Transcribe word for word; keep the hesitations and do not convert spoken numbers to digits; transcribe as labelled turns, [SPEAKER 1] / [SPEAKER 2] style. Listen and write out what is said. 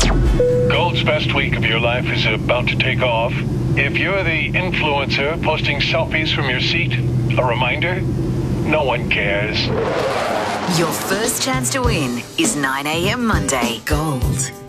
[SPEAKER 1] Gold's best week of your life is about to take off. If you're the influencer posting selfies from your seat, a reminder, no one cares.
[SPEAKER 2] Your first chance to win is nine a m Monday. Gold.